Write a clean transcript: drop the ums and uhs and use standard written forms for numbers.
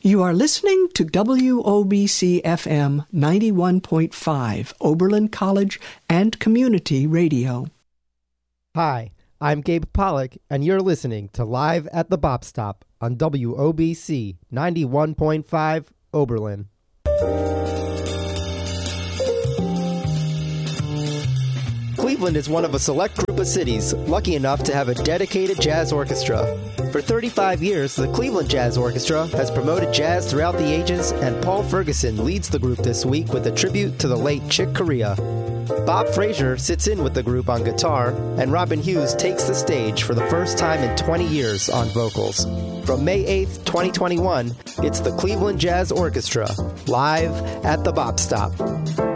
You are listening to WOBC FM 91.5, Oberlin College and Community Radio. Hi, I'm Gabe Pollock, and you're listening to Live at the Bop Stop on WOBC 91.5, Oberlin. Cleveland is one of a select group of cities lucky enough to have a dedicated jazz orchestra. For 35 years, the Cleveland Jazz Orchestra has promoted jazz throughout the ages, and Paul Ferguson leads the group this week with a tribute to the late Chick Corea. Bob Frazier sits in with the group on guitar, and Robin Hughes takes the stage for the first time in 20 years on vocals. From May 8th, 2021, it's the Cleveland Jazz Orchestra, live at the Bop Stop.